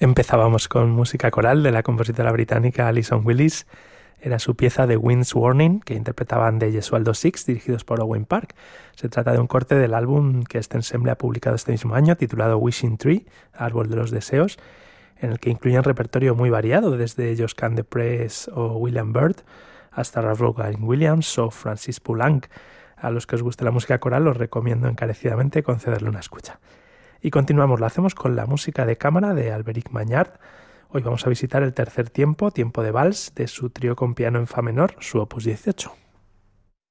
Empezábamos con música coral de la compositora británica Alison Willis. Era su pieza The Wind's Warning, que interpretaban The Gesualdo Six, dirigidos por Owen Park. Se trata de un corte del álbum que este ensemble ha publicado este mismo año, titulado Wishing Tree, Árbol de los Deseos, en el que incluye un repertorio muy variado, desde Josquin des Prez o William Byrd, hasta Ralph Vaughan Williams o Francis Poulenc. A los que os guste la música coral os recomiendo encarecidamente concederle una escucha. Y continuamos, lo hacemos con la música de cámara de Alberic Magnard. Hoy vamos a visitar el tercer tiempo de vals, de su trío con piano en fa menor, su opus 18.